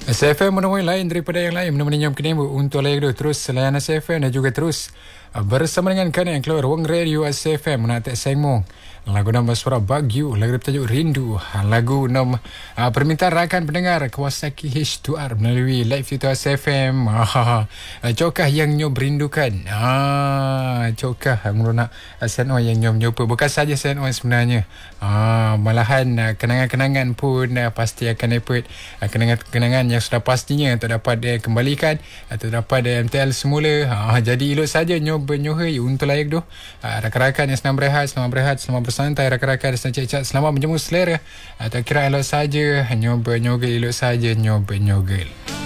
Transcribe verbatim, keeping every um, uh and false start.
S F M menemui lain daripada yang lain, menemani nyom kini untuk layak dulu terus layan S F M dan juga terus bersama dengan kalian yang keluar ruang radio S F M menatik sengmong. Lagu nama suara Bagyu, lagu bertajuk Rindu, lagu nama uh, permintaan rakan pendengar Kawasaki H two R melalui live itu S F M. Ah, cokah yang nyom rindukan. Ah, cokah melunak S N O yang nyom nyoba. Bukan saja S N O sebenarnya. Ah, malahan uh, kenangan-kenangan pun uh, pasti akan dapat uh, kenangan-kenangan yang sudah pastinya tak dapat uh, kembalikan atau dapat uh, M T L semula. Ah, jadi elok saja nyoba nyohai untuk layak doh. Uh, rakan-rakan yang senang berehat, selamat berehat, selamat bersantai, rakan-rakan yang cek-cek, selamat menjemu selera. Atau kira elok saja nyoba nyogel, elok saja nyoba nyogel.